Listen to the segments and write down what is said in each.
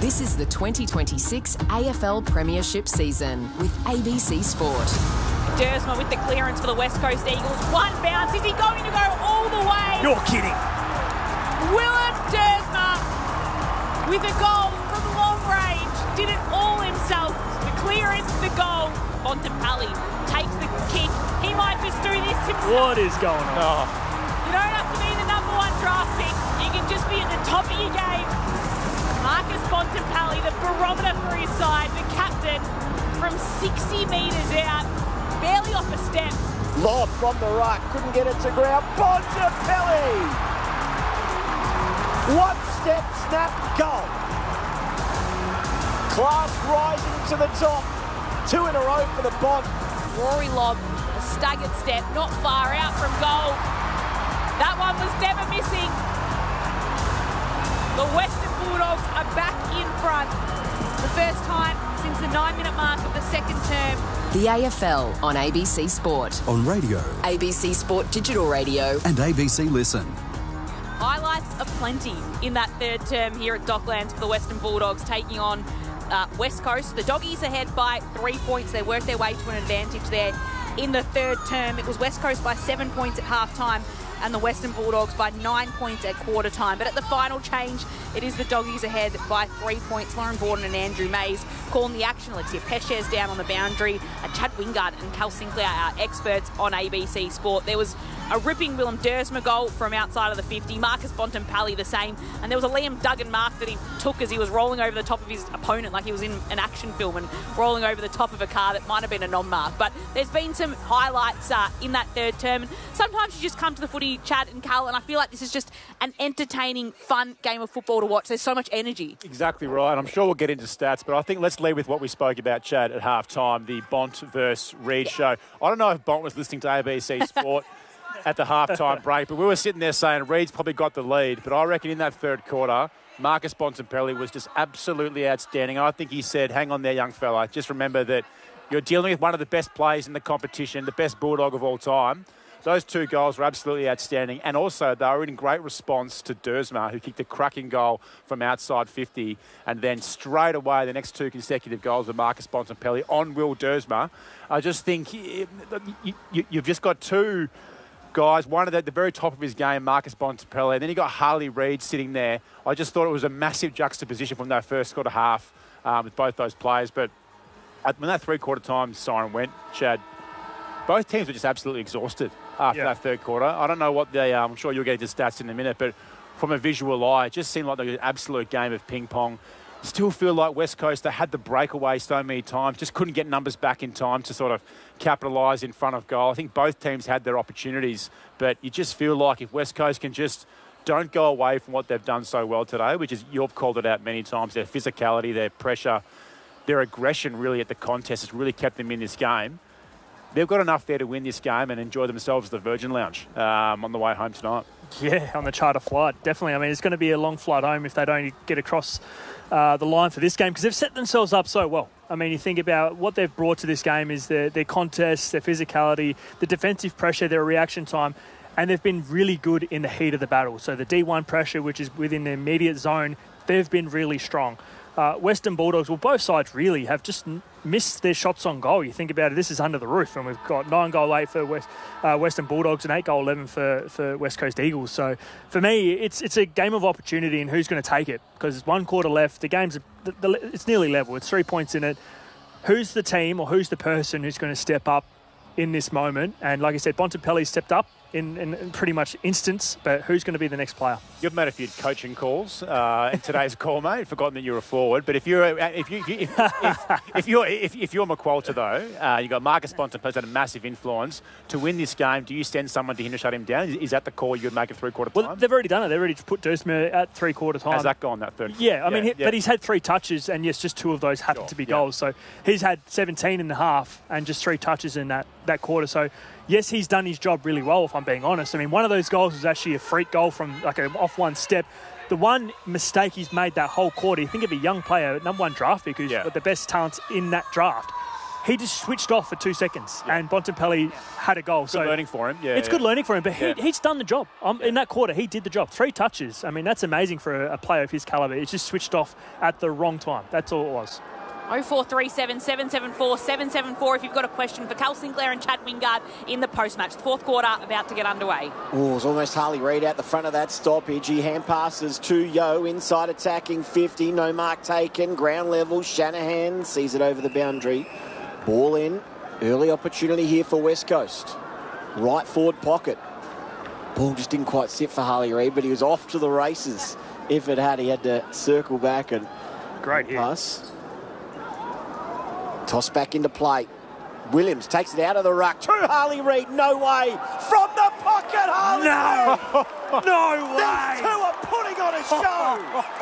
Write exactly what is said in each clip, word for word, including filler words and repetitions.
This is the twenty twenty-six A F L Premiership season with A B C Sport. Dersma with the clearance for the West Coast Eagles. One bounce. Is he going to go all the way? You're kidding. Willem Dersma with a goal from long range. Did it all himself. The clearance, the goal. Bontempelli takes the kick. He might just do this himself. What is going on? Oh. You don't have to be the number one draft pick. You can just be at the top of your game. Marcus Bontempelli, the barometer for his side, the captain, from sixty metres out, barely off a step. Lob from the right, couldn't get it to ground. Bontempelli! One step, snap, goal. Class rising to the top. Two in a row for the Bont. Rory Lobb, a staggered step, not far out from goal. That one was never missing. The Western Bulldogs are back in front. The first time since the nine-minute mark of the second term. The A F L on A B C Sport. On radio. A B C Sport Digital Radio. And A B C Listen. Highlights aplenty in that third term here at Docklands for the Western Bulldogs, taking on uh, West Coast. The Doggies ahead by three points. They worked their way to an advantage there in the third term. It was West Coast by seven points at half-time and the Western Bulldogs by nine points at quarter time. But at the final change, it is the Doggies ahead by three points. Lauren Borden and Andrew Mays calling the action. Alexia Pesces down on the boundary. Uh, Chad Wingard and Cal Sinclair are experts on A B C Sport. There was a ripping Willem Dersma goal from outside of the fifty. Marcus Bontempelli the same. And there was a Liam Duggan mark that he took as he was rolling over the top of his opponent like he was in an action film and rolling over the top of a car that might have been a non-mark. But there's been some highlights uh, in that third term. And sometimes you just come to the footy, Chad and Cal, and I feel like this is just an entertaining, fun game of football to watch. There's so much energy. Exactly right. I'm sure we'll get into stats, but I think let's lead with what we spoke about, Chad, at half-time, the Bont versus Reid show. I don't know if Bont was listening to A B C Sport at the half-time break, but we were sitting there saying Reid's probably got the lead, but I reckon in that third quarter, Marcus Bontempelli was just absolutely outstanding. I think he said, hang on there, young fella. Just remember that you're dealing with one of the best players in the competition, the best Bulldog of all time. Those two goals were absolutely outstanding. And also, they were in great response to Dersma, who kicked a cracking goal from outside fifty. And then straight away, the next two consecutive goals were Marcus Bontempelli on Will Dersma. I just think you, you, you've just got two guys, one at the very top of his game, Marcus Bontempelli, and then you got Harley Reid sitting there. I just thought it was a massive juxtaposition from that first quarter half um, with both those players. But when that three-quarter time siren went, Chad, both teams were just absolutely exhausted after yeah. that third quarter. I don't know what they um, I'm sure you'll get into stats in a minute, but from a visual eye, it just seemed like an absolute game of ping-pong. Still feel like West Coast, they had the breakaway so many times, just couldn't get numbers back in time to sort of capitalise in front of goal. I think both teams had their opportunities, but you just feel like if West Coast can just don't go away from what they've done so well today, which is, you've called it out many times, their physicality, their pressure, their aggression really at the contest has really kept them in this game. They've got enough there to win this game and enjoy themselves at the Virgin Lounge um, on the way home tonight. Yeah, on the charter flight, definitely. I mean, it's going to be a long flight home if they don't get across uh, the line for this game because they've set themselves up so well. I mean, you think about what they've brought to this game is their, their contests, their physicality, the defensive pressure, their reaction time, and they've been really good in the heat of the battle. So the D one pressure, which is within the immediate zone, they've been really strong. Uh, Western Bulldogs, well, both sides really have just missed their shots on goal. You think about it, this is under the roof, and we've got nine goal eight for West, uh, Western Bulldogs and eight goal eleven for, for West Coast Eagles. So for me, it's it's a game of opportunity and who's going to take it because there's one quarter left. The game's the, the, it's nearly level. It's three points in it. Who's the team or who's the person who's going to step up in this moment? And like I said, Bontempelli stepped up in, in pretty much instance, but who's going to be the next player? You've made a few coaching calls uh, in today's call, mate. I've forgotten that you're a forward, but if you're if you if, if, if you're if, if you're McQualter though, uh, you got Marcus Bontempelli had a massive influence to win this game. Do you send someone to him to shut him down? Is, is that the call you'd make at three quarter time? Well, they've already done it. They've already put Dersma at three quarter time. How's that gone? That third? Yeah, I mean, yeah, he, yeah. but he's had three touches, and yes, just two of those happen sure. to be goals. Yeah. So he's had seventeen and a half, and just three touches in that that quarter. So. Yes, he's done his job really well, if I'm being honest. I mean, one of those goals was actually a freak goal from like a, off one step. The one mistake he's made that whole quarter, you think of a young player, number one draft pick, who's yeah. got the best talents in that draft. he just switched off for two seconds, Yeah. and Bontempelli had a goal. Good so learning for him. Yeah, it's yeah. good learning for him, but he, Yeah. he's done the job. Um, In that quarter, he did the job. Three touches. I mean, that's amazing for a, a player of his calibre. It's just switched off at the wrong time. That's all it was. oh four three seven, seven seven four, seven seven four if you've got a question for Cal Sinclair and Chad Wingard in the post-match. The fourth quarter about to get underway. Oh, it's almost Harley Reid out the front of that stoppage. He hand passes to Yo, inside attacking fifty, no mark taken, ground level. Shanahan sees it over the boundary. Ball in, early opportunity here for West Coast. Right forward pocket. Ball just didn't quite sit for Harley Reid, but he was off to the races. If it had, he had to circle back and Great hit. pass. Toss back into play. Williams takes it out of the ruck to Harley Reid. No way. From the pocket, Harley No! Reid. No These two way! are putting on a show.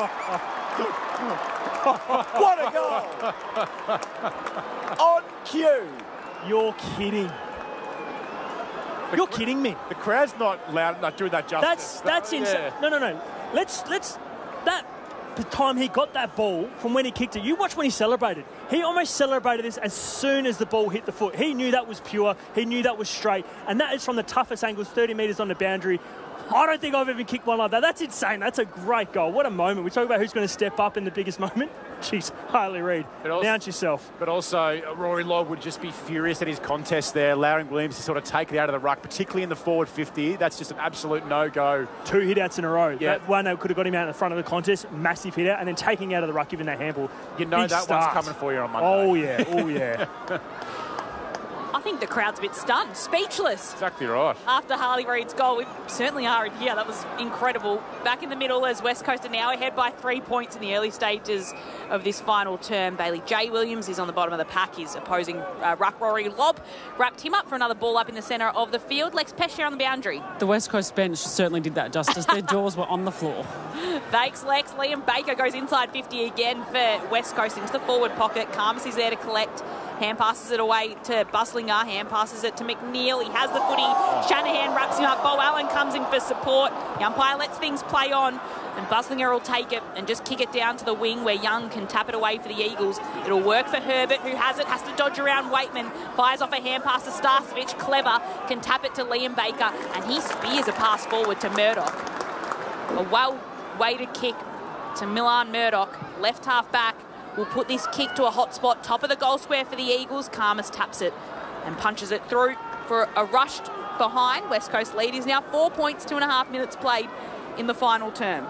What a goal. On cue. You're kidding. You're kidding me. The crowd's not loud, not doing that justice. That's that's insane. Yeah. No, no, no. Let's let's that the time he got that ball from when he kicked it. You watch when he celebrated. He almost celebrated this as soon as the ball hit the foot. He knew that was pure. He knew that was straight, and that is from the toughest angles, thirty metres on the boundary. I don't think I've ever kicked one like that. That's insane. That's a great goal. What a moment. We talk about who's going to step up in the biggest moment. Jeez, Harley Reid, announce yourself. But also, uh, Rory Lobb would just be furious at his contest there, allowing Williams to sort of take it out of the ruck, particularly in the forward fifty. That's just an absolute no-go. Two hit-outs in a row. Yeah. That one that could have got him out in the front of the contest, massive hit-out, and then taking out of the ruck, giving that handball. You know Big that start. one's coming for you on Monday. Oh, yeah. Oh, yeah. I think the crowd's a bit stunned, speechless. Exactly right. After Harley Reid's goal, we certainly are in here. That was incredible. Back in the middle as West Coast are now ahead by three points in the early stages of this final term. Bailey J. Williams is on the bottom of the pack. His opposing uh, ruck Rory Lobb wrapped him up for another ball up in the centre of the field. Lex Pesce on the boundary. The West Coast bench certainly did that justice. Their jaws were on the floor. Thanks, Lex. Liam Baker goes inside fifty again for West Coast into the forward pocket. Karmas is there to collect. Hand passes it away to Buslinger. Hand passes it to McNeil. He has the footy. Shanahan wraps him up. Bo Allen comes in for support. The umpire lets things play on. And Buslinger will take it and just kick it down to the wing where Young can tap it away for the Eagles. It'll work for Herbert, who has it, has to dodge around Waitman. Fires off a hand pass to Starcevic. Clever can tap it to Liam Baker. And he spears a pass forward to Murdoch. A well-weighted kick to Milan Murdoch. Left half back. Will put this kick to a hot spot, top of the goal square for the Eagles. Karmas taps it and punches it through for a rushed behind. West Coast lead is now four points, two and a half minutes played in the final term.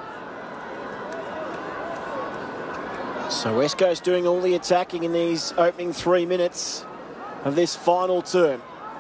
So West Coast doing all the attacking in these opening three minutes of this final term.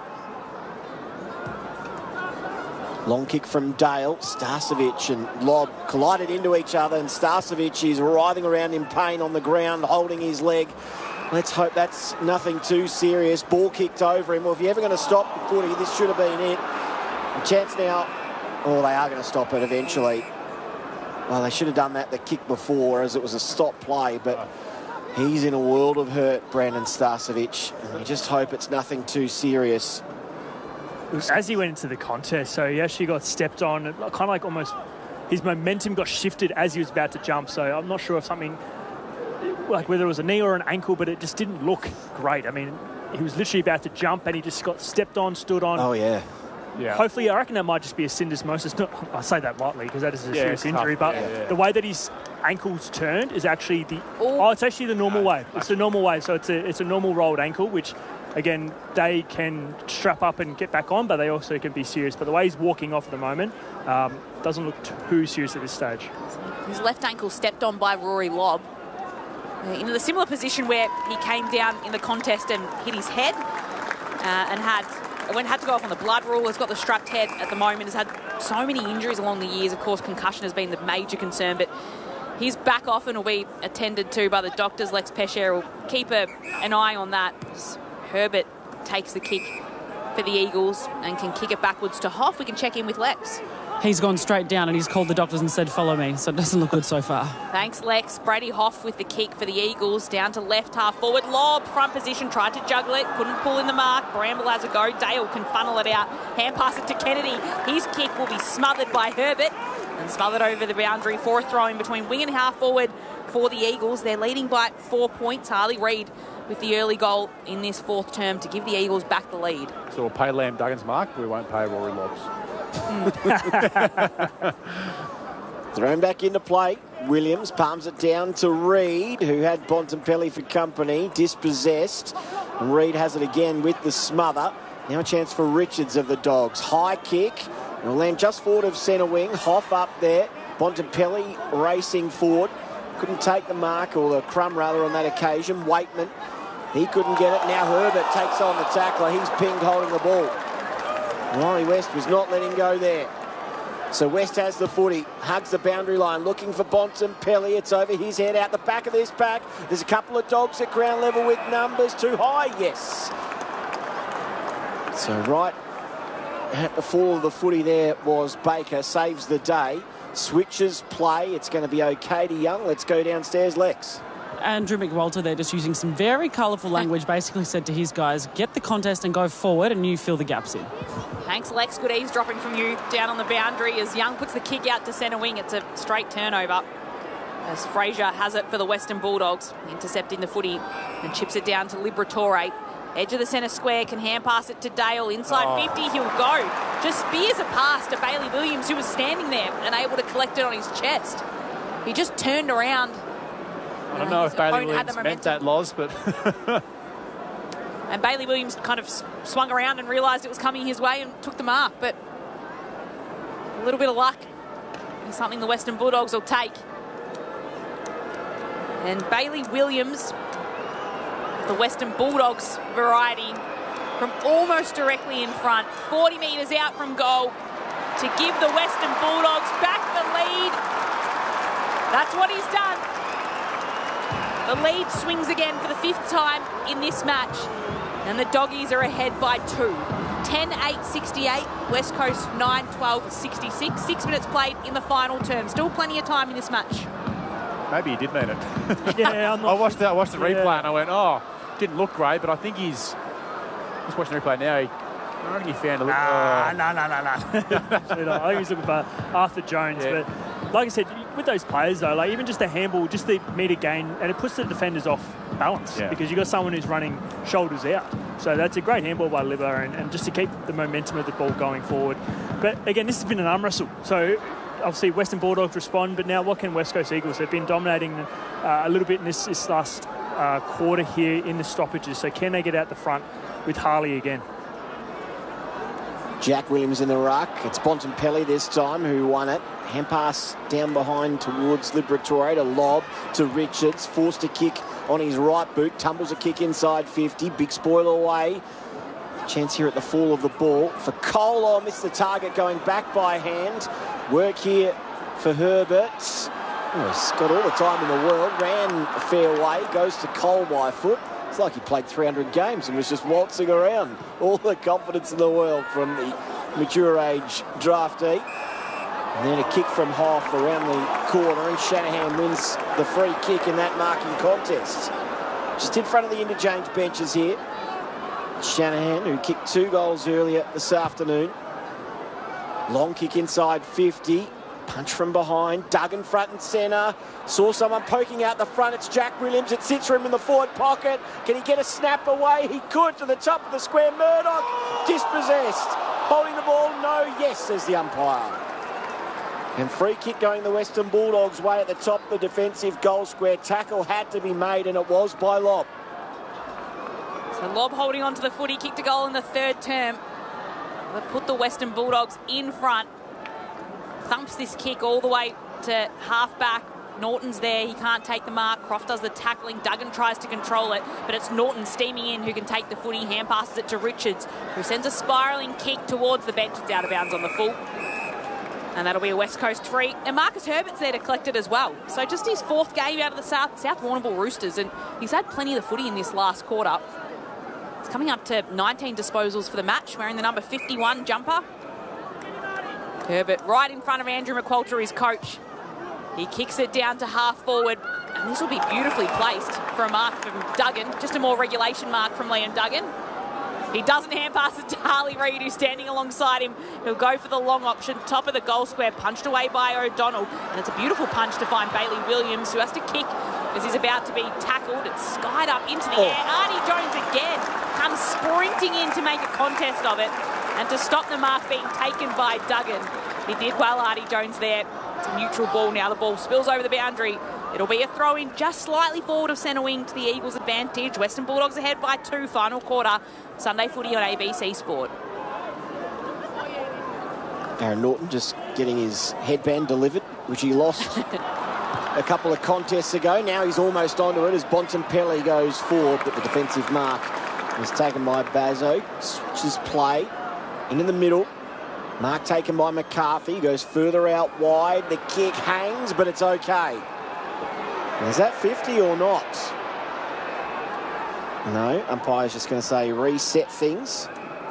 Long kick from Dale. Starcevic and Lobb collided into each other, and Starcevic is writhing around in pain on the ground, holding his leg. Let's hope that's nothing too serious. Ball kicked over him. Well, if you're ever going to stop the footy, this should have been it. A chance now. Oh, they are going to stop it eventually. Well, they should have done that the kick before, as it was a stop play, but he's in a world of hurt, Brandon Starcevic. And we just hope it's nothing too serious. As he went into the contest, so he actually got stepped on, kind of like almost his momentum got shifted as he was about to jump. So I'm not sure if something, like whether it was a knee or an ankle, but it just didn't look great. I mean, he was literally about to jump and he just got stepped on, stood on. Oh, yeah. Yeah. Hopefully, I reckon that might just be a syndesmosis. Not, I say that lightly because that is a Yeah, serious it's injury, tough. but Yeah, yeah. the way that his ankle's turned is actually the Oh. oh, it's actually the normal way. It's the normal way. So it's a it's a normal rolled ankle, which again they can strap up and get back on, but they also can be serious. But the way he's walking off at the moment um, doesn't look too serious at this stage. His left ankle stepped on by Rory Lobb. Uh, in a similar position where he came down in the contest and hit his head uh, and had when had to go off on the blood rule. Has got the strapped head at the moment. Has had so many injuries along the years. Of course, concussion has been the major concern, but he's back off and will be attended to by the doctors. Lex Pesce will keep a, an eye on that. Herbert takes the kick for the Eagles and can kick it backwards to Hoff. We can check in with Lex. He's gone straight down and he's called the doctors and said, follow me. So it doesn't look good so far. Thanks, Lex. Brady Hoff with the kick for the Eagles. Down to left half forward. Lobb, front position, tried to juggle it. Couldn't pull in the mark. Bramble has a go. Dale can funnel it out. Hand pass it to Kennedy. His kick will be smothered by Herbert and smothered over the boundary for a throw in between wing and half forward for the Eagles. They're leading by four points. Harley Reid with the early goal in this fourth term to give the Eagles back the lead. So we'll pay Liam Duggan's mark, but we won't pay Rory Lobbs. Thrown back into play. Williams palms it down to Reid, who had Bontempelli for company, dispossessed. And Reid has it again with the smother. Now a chance for Richards of the Dogs. High kick. It'll land just forward of centre wing. Hoff up there. Bontempelli racing forward. Couldn't take the mark, or the crumb rather, on that occasion. Waitman, he couldn't get it. Now Herbert takes on the tackler. He's pinged holding the ball. Riley West was not letting go there. So West has the footy, hugs the boundary line, looking for Bontempelli. It's over his head, out the back of this pack. There's a couple of Dogs at ground level with numbers. Too high, yes. So right at the fall of the footy there was Baker, saves the day. Switches play. It's going to be okay to Young. Let's go downstairs, Lex. Andrew McWalter there just using some very colourful language, basically said to his guys, get the contest and go forward and you fill the gaps in. Thanks, Lex. Good eavesdropping from you down on the boundary as Young puts the kick out to centre wing. It's a straight turnover as Fraser has it for the Western Bulldogs, intercepting the footy and chips it down to Liberatore. Edge of the centre square, can hand pass it to Dale. Inside Oh. fifty, he'll go. Just spears a pass to Bailey Williams, who was standing there and able to collect it on his chest. He just turned around. I don't know if Bailey Opponent had the Williams meant that, Loz, but... And Bailey Williams kind of swung around and realised it was coming his way and took the mark. But a little bit of luck is something the Western Bulldogs will take. And Bailey Williams, the Western Bulldogs variety, from almost directly in front, forty metres out from goal, to give the Western Bulldogs back the lead. That's what he's done. The lead swings again for the fifth time in this match, and the Doggies are ahead by two. ten eight sixty-eight, West Coast nine twelve sixty-six. Six minutes played in the final term. Still plenty of time in this match. Maybe he did mean it. Yeah, I'm not I watched the, I watched the replay Yeah. and I went, oh, didn't look great, but I think he's... Just watching the replay now, he, I reckon he found a little... Nah, oh. no, no, no, no. I think he's looking for Arthur Jones. Yeah. But like I said, with those players, though, like even just a handball, just the metre gain, and it puts the defenders off balance Yeah. because you've got someone who's running shoulders out. So that's a great handball by Libba, and, and just to keep the momentum of the ball going forward. But again, this has been an arm wrestle. So obviously Western Bulldogs respond, but now what can West Coast Eagles? They've been dominating uh, a little bit in this, this last uh, quarter here in the stoppages. So can they get out the front with Harley again? Jack Williams in the ruck. It's Bontempelli this time who won it. Hand pass down behind towards Liberatore to Lob to Richards. Forced to kick on his right boot. Tumbles a kick inside fifty. Big spoiler away. Chance here at the fall of the ball for Cole. Oh, missed the target going back by hand. Work here for Herbert. Oh, he's got all the time in the world. Ran a fair way. Goes to Cole by foot. It's like he played three hundred games and was just waltzing around. All the confidence in the world from the mature age draftee. And then a kick from Hoff around the corner, and Shanahan wins the free kick in that marking contest. Just in front of the interchange benches here. Shanahan, who kicked two goals earlier this afternoon. Long kick inside fifty. Punch from behind. Duggan front and centre. Saw someone poking out the front. It's Jack Williams. It sits for him in the forward pocket. Can he get a snap away? He could to the top of the square. Murdoch dispossessed. Holding the ball. No. Yes, says the umpire. And free kick going the Western Bulldogs' way at the top of the defensive goal square. Tackle had to be made, and it was by Lob. So Lob holding on to the footy, kicked a goal in the third term. They put the Western Bulldogs in front. Thumps this kick all the way to half-back. Norton's there. He can't take the mark. Croft does the tackling. Duggan tries to control it, but it's Norton steaming in who can take the footy. Hand passes it to Richards, who sends a spiralling kick towards the bench. It's out of bounds on the full. And that'll be a West Coast free. And Marcus Herbert's there to collect it as well. So just his fourth game out of the South, South Warrnambool Roosters, and he's had plenty of the footy in this last quarter. It's coming up to nineteen disposals for the match, wearing the number fifty-one jumper. Herbert right in front of Andrew McWalter, his coach. He kicks it down to half forward, and this will be beautifully placed for a mark from Duggan. Just a more regulation mark from Liam Duggan. He doesn't hand pass it to Harley Reid, who's standing alongside him. He'll go for the long option, top of the goal square, punched away by O'Donnell. And it's a beautiful punch to find Bailey Williams, who has to kick as he's about to be tackled. It's skied up into the oh. air. Arnie Jones again comes sprinting in to make a contest of it and to stop the mark being taken by Duggan. He did well, Arnie Jones there. It's a neutral ball now. The ball spills over the boundary. It'll be a throw-in just slightly forward of centre wing to the Eagles' advantage. Western Bulldogs ahead by two, final quarter. Sunday footy on A B C Sport. Aaron Naughton just getting his headband delivered, which he lost a couple of contests ago. Now he's almost onto it as Bontempelli goes forward, but the defensive mark is taken by Bazzo. Switches play into the middle. Mark taken by McCarthy. Goes further out wide. The kick hangs, but it's okay. Is that fifty or not? No, umpire's just going to say reset things.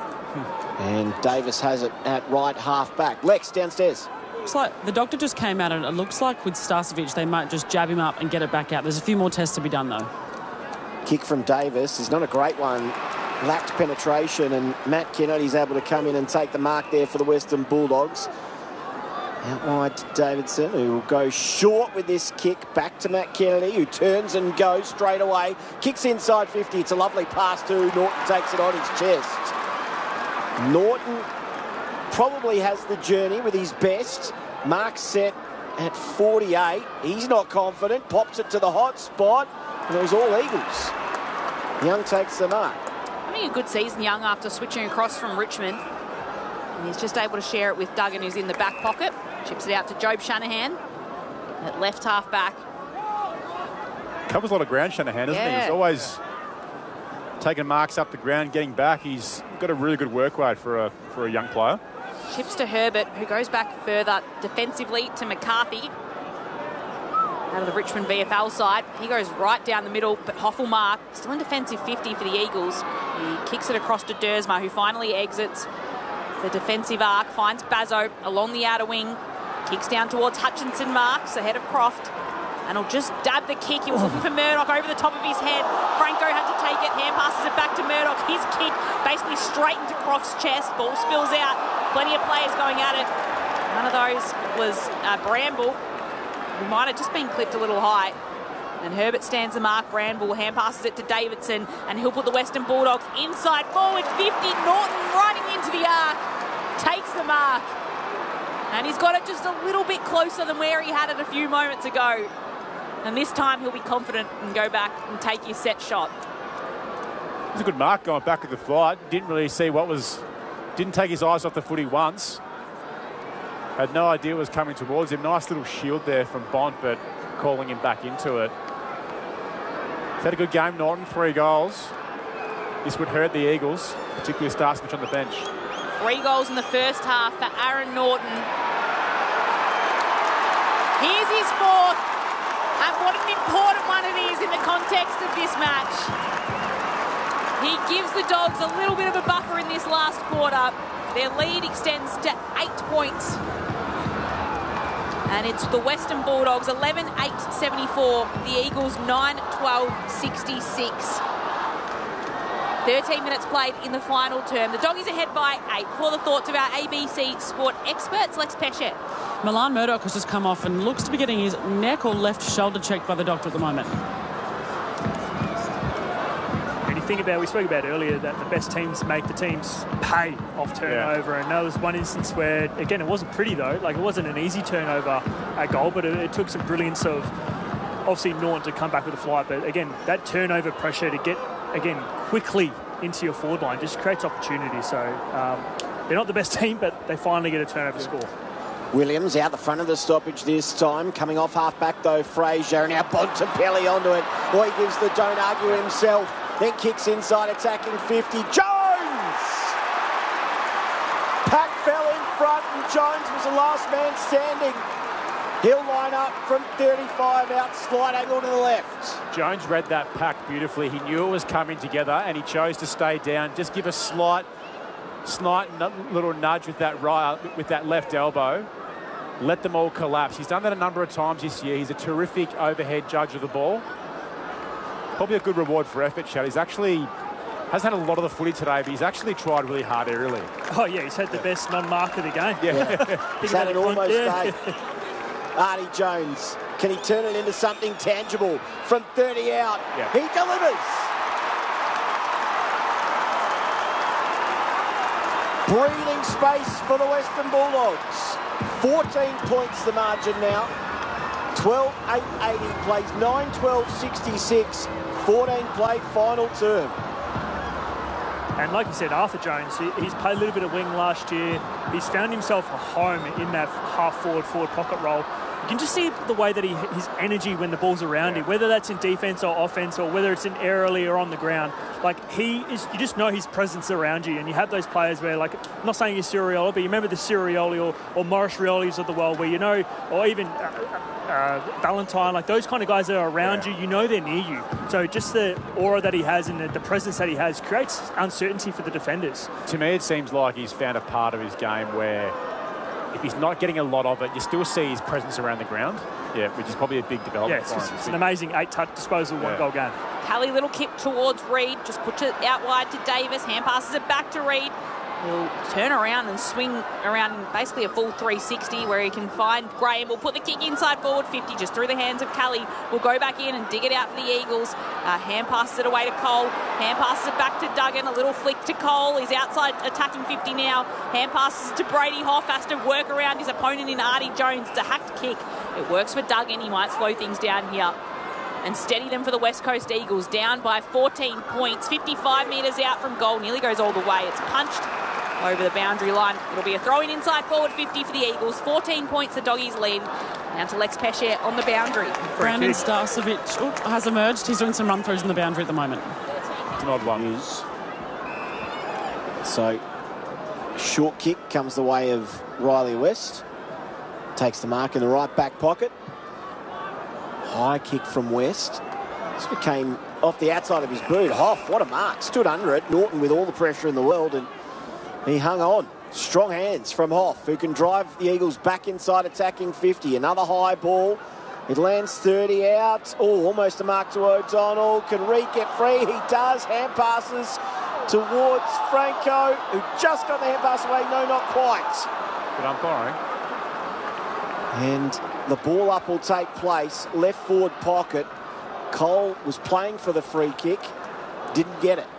And Davis has it at right half back. Lex downstairs. Looks like the doctor just came out and it looks like with Starcevic they might just jab him up and get it back out. There's a few more tests to be done though. Kick from Davis is not a great one. Lacked penetration, and Matt Kennedy's able to come in and take the mark there for the Western Bulldogs. Out wide to Davidson, who will go short with this kick. Back to Matt Kennedy, who turns and goes straight away. Kicks inside fifty. It's a lovely pass to Norton, takes it on his chest. Norton probably has the journey with his best. Mark set at forty-eight. He's not confident. Pops it to the hot spot. And it was all Eagles. Young takes the mark. Having a good season, Young, after switching across from Richmond. And he's just able to share it with Duggan, who's in the back pocket. Chips it out to Job Shanahan at left half back. Covers a lot of ground, Shanahan, doesn't yeah. he? He's always taking marks up the ground, getting back. He's got a really good work rate for a, for a young player. Chips to Herbert, who goes back further defensively to McCarthy. Out of the Richmond V F L side. He goes right down the middle, but Hoffelmark still in defensive fifty for the Eagles. He kicks it across to Dersma, who finally exits the defensive arc, finds Bazzo along the outer wing, kicks down towards Hutchinson, marks ahead of Croft, and he'll just dab the kick. He was looking for Murdoch over the top of his head. Franco had to take it, hand passes it back to Murdoch. His kick basically straight into Croft's chest. Ball spills out. Plenty of players going at it. One of those was uh, Bramble, who might have just been clipped a little high. And Herbert stands the mark. Bramble hand passes it to Davidson, and he'll put the Western Bulldogs inside forward fifty. Norton running into the arc, takes the mark, and he's got it just a little bit closer than where he had it a few moments ago. And this time he'll be confident and go back and take his set shot. It was a good mark going back at the flight. Didn't really see what was... Didn't take his eyes off the footy once. Had no idea what was coming towards him. Nice little shield there from Bont, but calling him back into it. He's had a good game, Norton. Three goals. This would hurt the Eagles, particularly Starcevic on the bench. Three goals in the first half for Aaron Norton. Here's his fourth. And what an important one it is in the context of this match. He gives the Dogs a little bit of a buffer in this last quarter. Their lead extends to eight points. And it's the Western Bulldogs, eleven eight seventy-four. The Eagles, nine twelve sixty-six. thirteen minutes played in the final term. The Doggies ahead by eight. For the thoughts of our A B C Sport experts, Lex Pesce. Milan Murdoch has just come off and looks to be getting his neck or left shoulder checked by the doctor at the moment. And you think about, we spoke about earlier that the best teams make the teams pay off turnover. Yeah. And there was one instance where, again, it wasn't pretty though. Like, it wasn't an easy turnover at goal, but it, it took some brilliance of obviously Norton to come back with a flight. But again, that turnover pressure to get, again, quickly into your forward line just creates opportunity. So um, they're not the best team, but they finally get a turnover yeah. score. Williams out the front of the stoppage this time. Coming off half-back, though, Fraser. Now Bontempelli onto it. Boy, he gives the don't argue himself. Then kicks inside, attacking fifty. Jones! Pack fell in front, and Jones was the last man standing. He'll line up from thirty-five out, slide angle to the left. Jones read that pack beautifully. He knew it was coming together, and he chose to stay down. Just give a slight, slight little nudge with that right, with that left elbow. Let them all collapse. He's done that a number of times this year. He's a terrific overhead judge of the ball. Probably a good reward for effort, Chad. He's actually Hasn't had a lot of the footy today, but he's actually tried really hard early. Oh, yeah, he's had the best non-mark of the game. Yeah. He's had an almost yeah. day. Artie Jones, can he turn it into something tangible from thirty out? Yeah. He delivers. Breathing space for the Western Bulldogs. fourteen points the margin now. twelve eight eighty plays nine twelve sixty-six. fourteen played final term. And like you said, Arthur Jones, he, he's played a little bit of wing last year. He's found himself a home in that half-forward, forward pocket role. You can just see the way that he, his energy when the ball's around yeah. him, whether that's in defence or offence or whether it's in aerially or on the ground. Like, he is, you just know his presence around you. And you have those players where, like, I'm not saying you're Sirioli, but you remember the Sirioli or, or Morris Riolis of the world where you know, or even uh, uh, Valentine, like those kind of guys that are around yeah. you, you know they're near you. So just the aura that he has and the, the presence that he has creates uncertainty for the defenders. To me, it seems like he's found a part of his game where if he's not getting a lot of it, you still see his presence around the ground. Yeah, which is probably a big development yeah, it's, for just, him. It's an amazing eight-touch disposal, yeah. one-goal game. Kelly, little kick towards Reid, just puts it out wide to Davis, hand passes it back to Reid. He'll turn around and swing around in basically a full three sixty where he can find Graham. Will put the kick inside forward fifty just through the hands of Kelly. Will go back in and dig it out for the Eagles. Uh, hand passes it away to Cole. Hand passes it back to Duggan. A little flick to Cole. He's outside attacking fifty now. Hand passes to Brady Hoff. Has to work around his opponent in Artie Jones. It's a hacked kick. It works for Duggan. He might slow things down here and steady them for the West Coast Eagles. Down by fourteen points. fifty-five metres out from goal. Nearly goes all the way. It's punched over the boundary line. It'll be a throw-in inside forward fifty for the Eagles. fourteen points the Doggies lead. Down to Lex Pesce on the boundary. Brandon Starcevic oh, has emerged. He's doing some run-throughs in the boundary at the moment. It's an odd one. Is. So, short kick comes the way of Riley West. Takes the mark in the right back pocket. High kick from West. This came off the outside of his boot. Hoff, what a mark. Stood under it. Norton with all the pressure in the world and he hung on. Strong hands from Hoff, who can drive the Eagles back inside attacking fifty. Another high ball. It lands thirty out. Oh, almost a mark to O'Donnell. Can Reid get free? He does. Hand passes towards Franco, who just got the hand pass away. No, not quite. Good umpiring. And the ball up will take place. Left forward pocket. Cole was playing for the free kick. Didn't get it.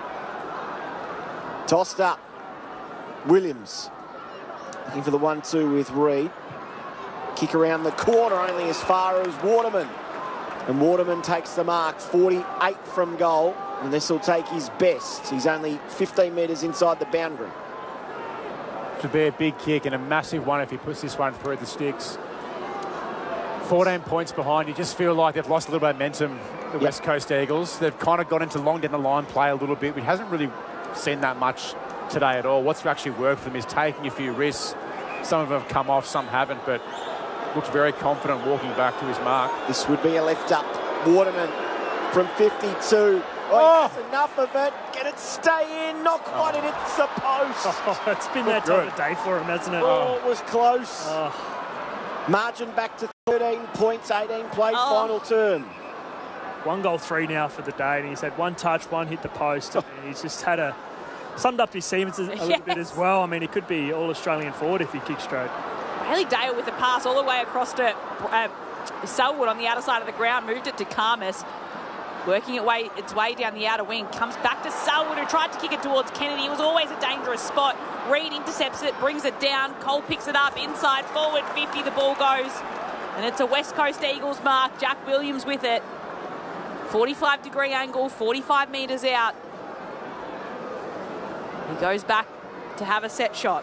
Tossed up. Williams looking for the one two with Reid. Kick around the corner only as far as Waterman. And Waterman takes the mark, forty-eight from goal. And this will take his best. He's only fifteen metres inside the boundary. To be a big kick and a massive one if he puts this one through the sticks. fourteen points behind. You just feel like they've lost a little momentum, the yep. West Coast Eagles. They've kind of got into long down the line play a little bit. We hasn't really seen that much today at all. What's actually worked for them is taking a few risks. Some of them have come off, some haven't, but looks very confident walking back to his mark. This would be a left up. Waterman from fifty-two. Oh, Oh. That's enough of it. Can it stay in? Not quite. Oh. It hits the post. Oh, it's been Look that type good. of day for him, hasn't it? Oh, it was close. Oh. Margin back to thirteen points, eighteen played, Oh. final turn. One goal, three now for the day, and he's had one touch, one hit the post. And he's just had a summed up his seams a little Yes. bit as well. I mean, he could be all Australian forward if he kicks straight. Bailey Dale with a pass all the way across to uh, Selwood on the outer side of the ground, moved it to Karmas, working it way, its way down the outer wing, comes back to Selwood, who tried to kick it towards Kennedy. It was always a dangerous spot. Reid intercepts it, brings it down. Cole picks it up, inside forward fifty, the ball goes. And it's a West Coast Eagles mark. Jack Williams with it. forty-five degree angle, forty-five metres out. He goes back to have a set shot.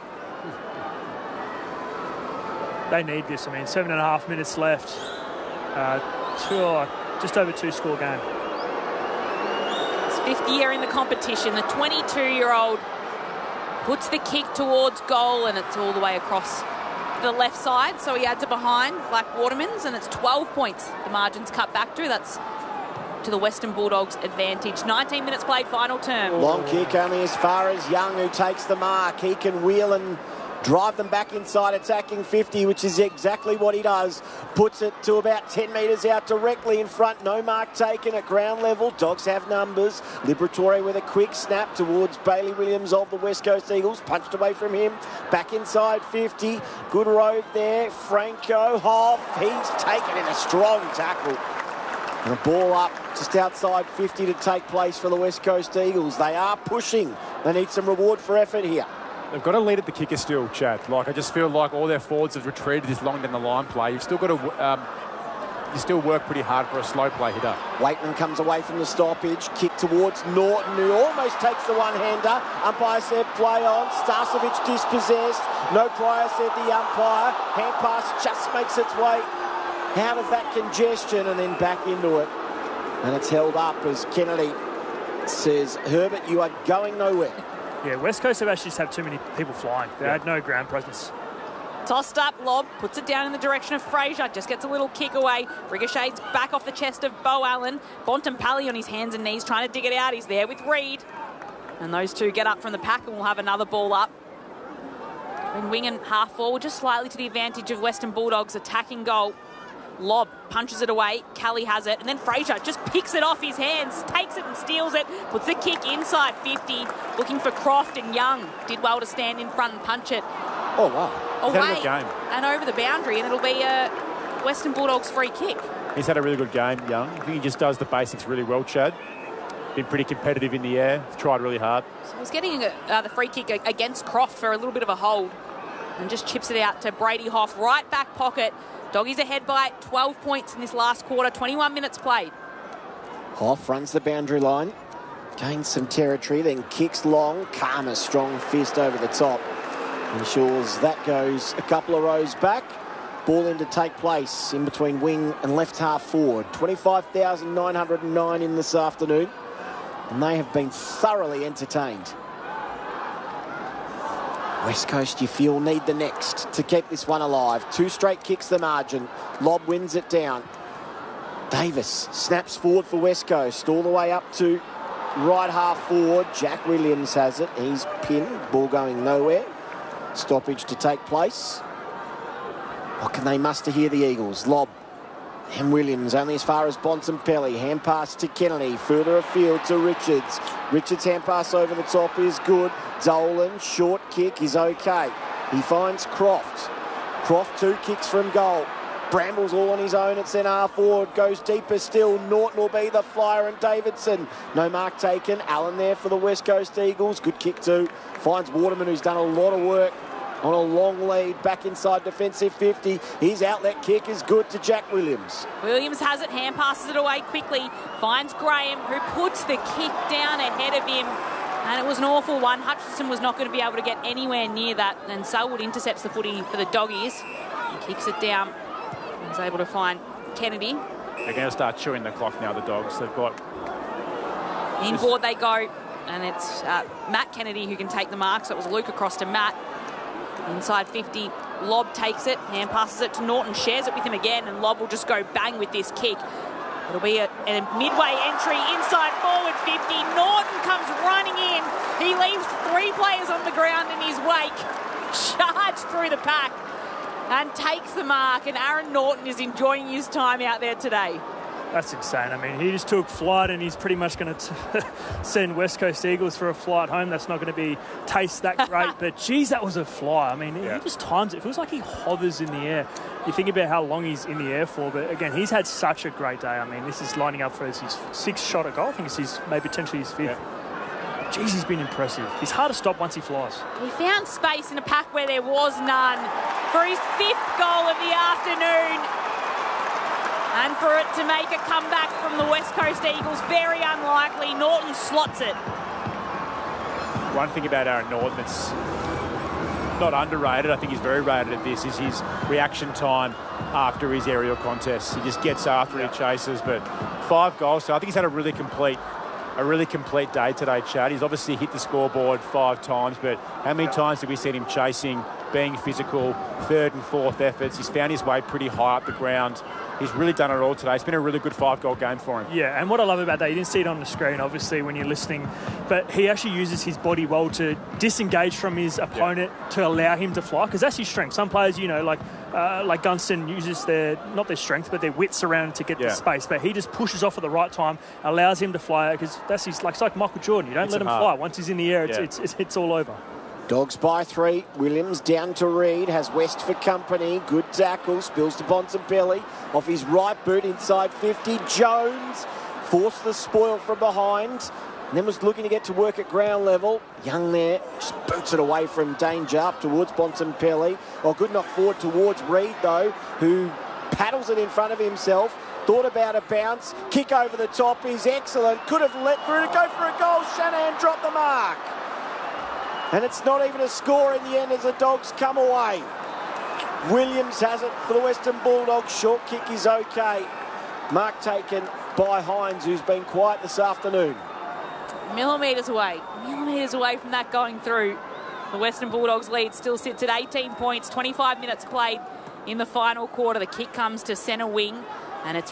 They need this. I mean, seven and a half minutes left. Uh, two, or just over two score game. It's fifth year in the competition. The twenty-two-year-old puts the kick towards goal, and it's all the way across the left side. So he adds it behind Black Waterman's, and it's twelve points. The margin's cut back to. That's to the Western Bulldogs' advantage. nineteen minutes played, final term. Long kick only as far as Young, who takes the mark. He can wheel and drive them back inside attacking fifty, which is exactly what he does. Puts it to about ten metres out directly in front. No mark taken at ground level. Dogs have numbers. Liberatore with a quick snap towards Bailey Williams of the West Coast Eagles. Punched away from him. Back inside fifty. Good rove there. Franco Hoff. He's taken in a strong tackle. And a ball up just outside fifty to take place for the West Coast Eagles. They are pushing. They need some reward for effort here. They've got to lead at the kicker still, Chad. Like, I just feel like all their forwards have retreated this long down the line play. You've still got to... Um, you still work pretty hard for a slow play hitter. Waitman comes away from the stoppage. Kick towards Norton, who almost takes the one-hander. Umpire said play on. Starcevic dispossessed. No prior, said the umpire. Hand pass just makes its way out of that congestion and then back into it. And it's held up as Kennedy says, Herbert, you are going nowhere. Yeah, West Coast have actually just had too many people flying. They yeah. had no ground presence. Tossed up, Lob puts it down in the direction of Fraser. Just gets a little kick away. Ricochets back off the chest of Beau Allen. Bontempelli on his hands and knees trying to dig it out. He's there with Reed. And those two get up from the pack and we'll have another ball up. And wing and half forward, just slightly to the advantage of Western Bulldogs attacking goal. Lob punches it away. Kelly has it. And then Fraser just picks it off his hands, takes it and steals it, puts the kick inside fifty, looking for Croft and Young. Did well to stand in front and punch it. Oh, wow. Away game. And over the boundary, and it'll be a Western Bulldogs free kick. He's had a really good game, Young. I think he just does the basics really well, Chad. Been pretty competitive in the air. He's tried really hard. So he's getting a, uh, the free kick against Croft for a little bit of a hold. And just chips it out to Brady Hoff, right back pocket. Doggies ahead by twelve points in this last quarter, twenty-one minutes played. Hoff runs the boundary line, gains some territory, then kicks long. Karma's strong fist over the top. Ensures that goes a couple of rows back. Ball in to take place in between wing and left half forward. twenty-five thousand nine hundred nine in this afternoon. And they have been thoroughly entertained. West Coast, you feel, need the next to keep this one alive. Two straight kicks the margin. Lob wins it down. Davis snaps forward for West Coast, all the way up to right half forward. Jack Williams has it. He's pinned. Ball going nowhere. Stoppage to take place. What can they muster here, the Eagles? Lob. And Williams only as far as Bontempelli. Hand pass to Kennedy. Further afield to Richards. Richards' hand pass over the top is good. Dolan, short kick is okay. He finds Croft. Croft two kicks from goal. Brambles all on his own at centre half forward. Goes deeper still. Norton will be the flyer and Davidson. No mark taken. Allen there for the West Coast Eagles. Good kick too. Finds Waterman, who's done a lot of work on a long lead back inside defensive fifty. His outlet kick is good to Jack Williams. Williams has it, hand passes it away quickly, finds Graham, who puts the kick down ahead of him. And it was an awful one. Hutchinson was not going to be able to get anywhere near that. And Selwood intercepts the footy for the Doggies. And kicks it down. He's able to find Kennedy. They're going to start chewing the clock now, the Dogs. They've got... Inboard they go. And it's uh, Matt Kennedy who can take the mark. So it was Luke across to Matt. Inside fifty, Lob takes it, hand passes it to Norton, shares it with him again, and Lob will just go bang with this kick. It'll be a, a midway entry inside forward fifty. Norton comes running in. He leaves three players on the ground in his wake. Charge through the pack and takes the mark, and Aaron Norton is enjoying his time out there today. That's insane. I mean, he just took flight and he's pretty much going to send West Coast Eagles for a flight home. That's not going to be taste that great. But, geez, that was a fly. I mean, yeah. he just times it. It feels like he hovers in the air. You think about how long he's in the air for. But, again, he's had such a great day. I mean, this is lining up for his sixth shot at goal. I think it's his, maybe potentially his fifth. Yeah. Jeez, he's been impressive. He's hard to stop once he flies. He found space in a pack where there was none for his fifth goal of the afternoon. And for it to make a comeback from the West Coast Eagles, very unlikely. Norton slots it. One thing about Aaron Norton that's not underrated, I think he's very rated at this, is his reaction time after his aerial contests. He just gets after it, chases, but five goals. So I think he's had a really complete a really complete day today, Chad. He's obviously hit the scoreboard five times, but how many times have we seen him chasing being physical, third and fourth efforts. He's found his way pretty high up the ground. He's really done it all today. It's been a really good five-goal game for him. Yeah, and what I love about that, you didn't see it on the screen, obviously, when you're listening, but he actually uses his body well to disengage from his opponent yeah. to allow him to fly, because that's his strength. Some players, you know, like uh, like Gunston uses their, not their strength, but their wits around to get yeah. the space, but he just pushes off at the right time, allows him to fly, because that's his, like, it's like Michael Jordan. You don't it's let him hard. fly. Once he's in the air, it's, yeah. it's, it's, it's all over. Dogs by three. Williams down to Reed. Has West for company. Good tackle. Spills to Bontempelli. Off his right boot inside fifty. Jones forced the spoil from behind. And then was looking to get to work at ground level. Young there. Just boots it away from danger up towards Bontempelli. Oh, good knock forward towards Reed, though, who paddles it in front of himself. Thought about a bounce. Kick over the top is excellent. Could have let through to go for a goal. Shanahan dropped the mark. And it's not even a score in the end as the Dogs come away. Williams has it for the Western Bulldogs. Short kick is okay. Mark taken by Hines, who's been quiet this afternoon. Millimetres away. Millimetres away from that going through. The Western Bulldogs lead still sits at eighteen points. twenty-five minutes played in the final quarter. The kick comes to centre wing. And it's